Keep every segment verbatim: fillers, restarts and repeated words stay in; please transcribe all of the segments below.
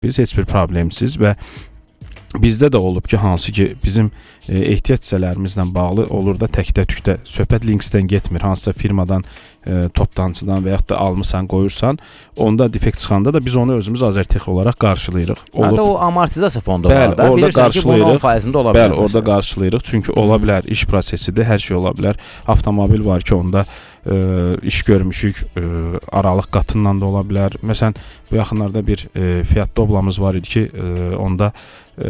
biz heç bir problemsiz və bizdə də olub ki, hansı ki bizim e, ehtiyat hissələrimizlə bağlı olur da təkdə tükdə söhbət linksdən getmir. Hansısa firmadan, e, toplantıdan və yaxud da almısan, qoyursan, onda defekt çıxanda da biz onu özümüz Azertech olaraq qarşılayırıq. Olub, Hətta o amortizasiya fondu bəli, var da. Orada Bilirsən qarşılayırıq. ki, bunun on faizində ola bilər. Bəli, orada qarşılayırıq. Çünki ola bilər, iş prosesidir, hər şey ola bilər. Avtomobil var ki, onda e, iş görmüşük, e, aralıq qatından da ola bilər. Məsələn, bu yaxınlarda bir e, Fiat Doblo'muz var idi ki, e, onda e,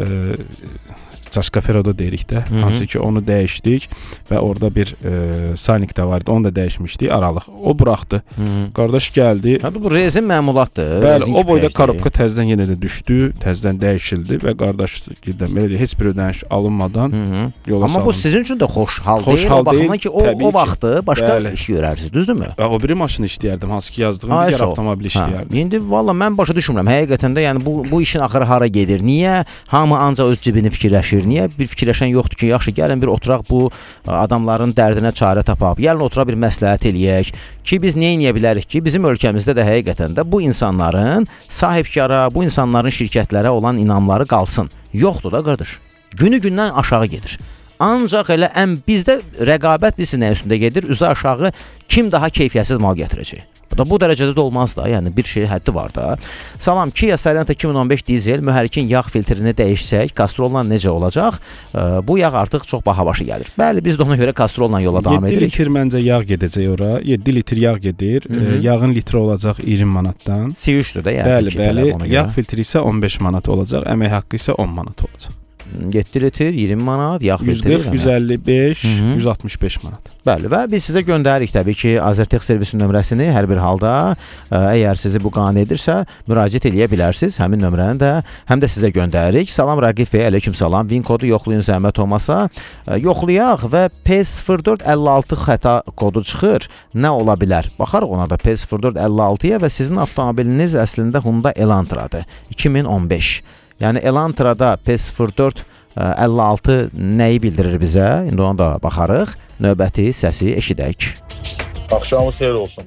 Çaşkafero'da deyirik də, Hı -hı. hansı ki onu dəyişdik və orada bir e, Sonic də vardı, onu da dəyişmişdik, aralıq. O buraxdı. Hı -hı. Qardaş gəldi. Hətta bu rezin məmulatdır. Bəli, rezin o boyda korobka təzədən yenə də düşdü, təzədən dəyişildi və qardaş gidən belə heç bir ödəniş alınmadan Hı -hı. yola Amma salındı. bu sizin üçün də xoş hal xoş deyil. Hal o baxımdan deyil, ki, o, o vaxtı başqa bəli. iş görərsiniz, düzdürmü? O biri maşını işləyərdim, hansı ki yazdığım digər avtomobil işləyərdim. İndi valla mən başa düşmürəm. Həqiqətən də yəni bu bu işin axırı hara gedir? Niyə hamı ancaq öz cibini fikirləşir? Niyə bir fikirləşən yoxdur ki, yaxşı gəlin bir oturaq bu adamların dərdinə çarə tapaq. Gəlin oturaq bir məsləhət eləyək ki, biz nə edə bilərik ki, bizim ölkəmizdə də həqiqətən də bu insanların sahibkara, bu insanların şirkətlərə olan inamları qalsın. Yoxdur da qardaş. Günü-gündən aşağı gedir. Ancaq elə ən bizdə rəqabət bilsin nə üstündə gedir, üzə aşağı kim daha keyfiyyətsiz mal gətirəcək. Bu da bu dərəcədə də olmaz da, yəni bir şey həddi var da. Salam, Kia Sorento iki min on beş dizel mühərrikin yağ filtrini dəyişsək, Castrolla necə olacaq? E, bu yağ artıq çox baha başa gəlir. Bəli, biz də ona görə Castrolla yola davam edirik. yeddi litr məncə yağ gedəcək ora. yeddi litr yağ gedir. Hı -hı. E, yağın litri olacaq iyirmi manatdan. C üçdür də, yəni. Bəli, bəli. Yağ filtri isə on beş manat olacaq, əmək haqqı isə on manat olacaq. yeddi litr, iyirmi manat, yağ filtri. yüz qırx, yüz əlli beş, yüz altmış beş manat. Bəli, və biz sizə göndəririk təbii ki, Azertech servisinin nömrəsini hər bir halda. Əgər sizi bu qane edirsə, müraciət eləyə bilərsiniz. Həmin nömrəni də həm də sizə göndəririk. Salam Rəqif bəy, aleyküm salam. Win kodu yoxlayın, zəhmət olmasa. Yoxlayaq və P sıfır dörd əlli altı xəta kodu çıxır. Nə ola bilər? Baxarıq ona da P sıfır dörd əlli altıya və sizin avtomobiliniz əslində Hyundai Elantra'dır. iki min on beş. Yəni Elantra'da P sıfır dörd əlli altı nəyi bildirir bizə? İndi ona da baxarıq. Növbəti səsi eşidək. Axşamınız xeyir olsun.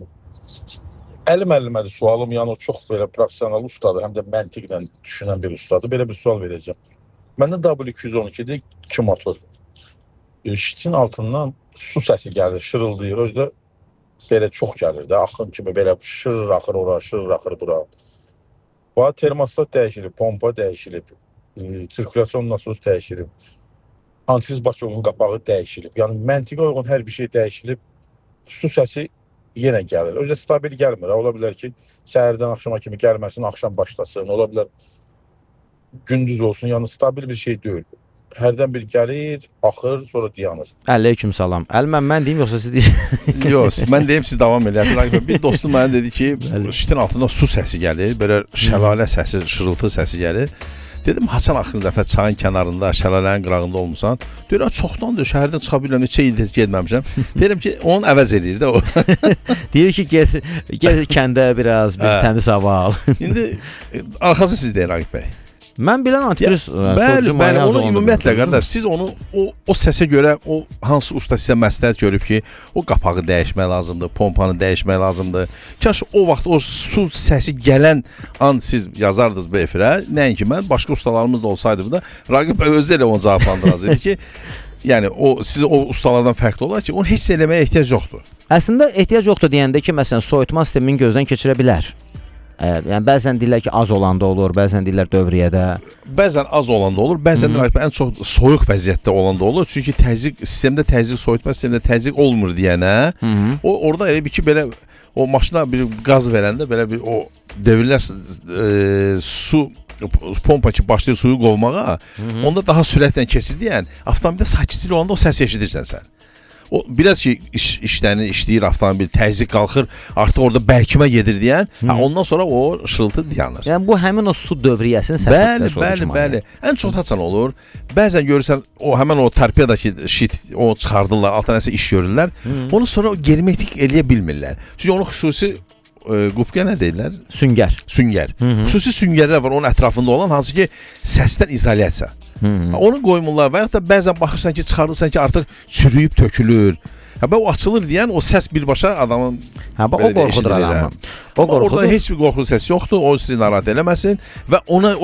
Əlim əlimədir sualım, yəni o çox belə professional ustadır, həm də məntiqlə düşünən bir ustadır. Belə bir sual verəcəm. Məndə W iki yüz on ikidir, iki motor. Şitin altından su səsi gəlir, şırıldayır. Özdə belə çox gəlir də, axın kimi belə şırır axır ora, şırır axır bura. Bu termostat dəyişilib, pompa dəyişilib, e, sirkulyasyon nasos dəyişilib, antifriz baçovunun qapağı dəyişilib. Yəni məntiqə uyğun hər bir şey dəyişilib, su səsi yenə gəlir. Özdə stabil gəlmir. Ola bilər ki, səhərdən axşama kimi gəlməsin, axşam başlasın. Ola bilər gündüz olsun. Yəni stabil bir şey deyil. Hərdən bir gəlir, axır, sonra dayanır. Aleyküm salam. Əlmən mən deyim yoxsa siz deyirsiniz? Yox, mən deyim siz davam edəsiniz. Bir dostum mənə dedi ki, şitin altında su səsi gəlir, belə şəlalə səsi, şırıltı səsi gəlir. Dedim, Hasan axırıncı dəfə çayın kənarında, şəlalənin qırağında olmusan. Deyirəm, çoxdandır, şəhərdən çıxa bilirəm, neçə ildir getməmişəm. Deyirəm ki, onu əvəz edir də o. Deyir ki, gez, gez kəndə biraz, bir təmiz hava al. İndi arxası siz deyir, Rəqib bəy. Mən bilən antifriz. Bəli, bəli, onu ümumiyyətlə qardaş, siz onu o, o səsə görə, o hansı usta sizə məsləhət görüb ki, o qapağı dəyişmək lazımdır, pompanı dəyişmək lazımdır. Kaş o vaxt o su səsi gələn an siz yazardınız bu efirə, nəinki mən, başqa ustalarımız da olsaydı bu da, Rəqib bəy özü elə onu cavablandıracaqdı ki, yəni o siz o ustalardan fərqli olar ki, onu heç eləməyə ehtiyac yoxdur. Əslində ehtiyac yoxdur deyəndə ki, məsələn, soyutma sistemini gözdən keçirə bilər. Yəni bəzən deyirlər ki, az olanda olur, bəzən deyirlər dövriyyədə. Bəzən az olanda olur, bəzən də ən çox soyuq vəziyyətdə olanda olur. Çünki təzyiq sistemdə təzyiq, soyutma sistemində təzyiq olmur deyənə, o orada elə bir ki, belə o maşına bir qaz verəndə belə bir o devirlər e, su pompa ki başlayır suyu qovmağa, Hı -hı. onda daha sürətlə keçir deyən, avtomobildə sakitlik olanda o səs eşidirsən sən. O biraz ki iş, işlərini işləyir avtomobil, təzyiq qalxır, artıq orada bərkimə gedir deyən, hə, ondan sonra o şırıltı dayanır. Yəni bu həmin o su dövriyyəsinin səsidir. Bəli, bəli, bəli. Ən çox haçan olur. Bəzən görürsən o həmin o torpedadakı şit o çıxardırlar, altına nəsə iş görürlər. Hı -hı. Onu sonra germetik eləyə bilmirlər. Çünki onun xüsusi e, qupqa nə deyirlər? Süngər. Süngər. Hı -hı. Xüsusi süngərlər var onun ətrafında olan, hansı ki səsdən izolyasiya. Hmm. Onu qoymurlar və yaxud da bəzən baxırsan ki, çıxardırsan ki, artıq çürüyüb tökülür. Ha bə o açılır deyən o səs birbaşa adamın Ha bax o belə də qorxudur eşidilir, adamı. hə. O Amma orada qorxudur. heç bir qorxulu səs yoxdur. O sizi narahat eləməsin və ona